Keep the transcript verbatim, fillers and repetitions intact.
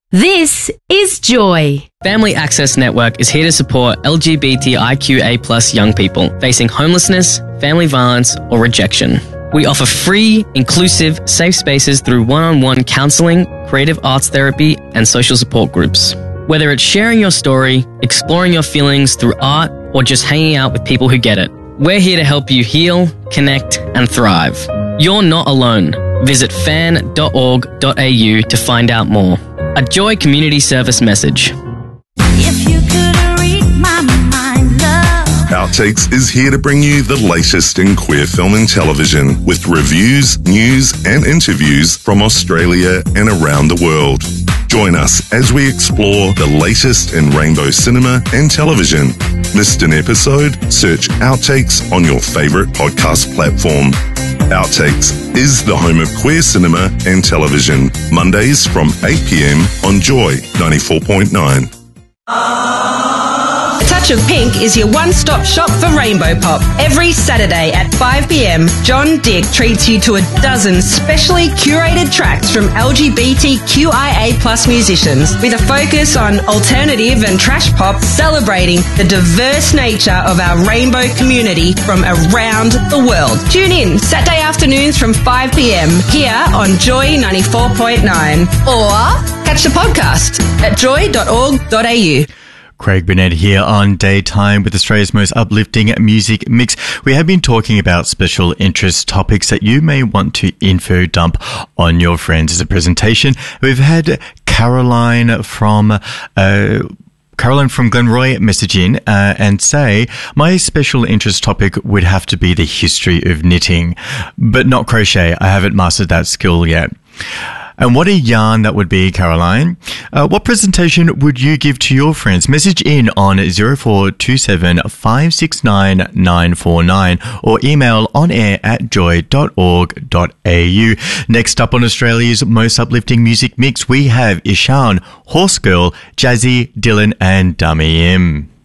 This is Joy. Family Access Network is here to support L G B T I Q A plus young people facing homelessness, family violence, or rejection. We offer free, inclusive, safe spaces through one-on-one counselling, creative arts therapy, and social support groups. Whether it's sharing your story, exploring your feelings through art, or just hanging out with people who get it, we're here to help you heal, connect, and thrive. You're not alone. Visit fan dot org dot a u to find out more. A Joy Community Service message. If you could read my mind, love. Outtakes is here to bring you the latest in queer film and television with reviews, news and interviews from Australia and around the world. Join us as we explore the latest in rainbow cinema and television. Missed an episode? Search Outtakes on your favourite podcast platform. Outtakes is the home of queer cinema and television. Mondays from eight p.m. on Joy ninety-four point nine. A Touch of Pink is your one-stop shop for Rainbow Pop. Every Saturday at five p.m, John Dick treats you to a dozen specially curated tracks from L G B T Q I A plus musicians with a focus on alternative and trash pop, celebrating the diverse nature of our rainbow community from around the world. Tune in Saturday afternoons from five p.m. here on Joy ninety-four point nine, or catch the podcast at joy dot org dot a u. Craig Burnett here on Daytime with Australia's most uplifting music mix. We have been talking about special interest topics that you may want to info dump on your friends as a presentation. We've had Caroline from... Uh, Caroline from Glenroy message in uh, and say, my special interest topic would have to be the history of knitting, but not crochet. I haven't mastered that skill yet. And what a yarn that would be, Caroline. Uh, what presentation would you give to your friends? Message in on zero four two seven five six nine nine four nine or email on air at joy dot org dot a u. Next up on Australia's most uplifting music mix, we have Ishan, Horse Girl, Jazzy, Dylan and Dummy M.